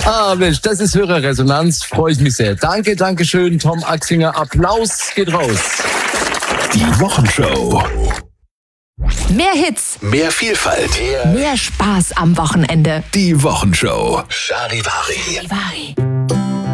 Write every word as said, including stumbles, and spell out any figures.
Ah, Mensch, das ist Hörerresonanz. Freue ich mich sehr. Danke, danke schön, Tom Axinger. Applaus geht raus. Die Wochenshow. Mehr Hits, Mehr Vielfalt. mehr Spaß am Wochenende. Die Wochenshow. Charivari. Charivari.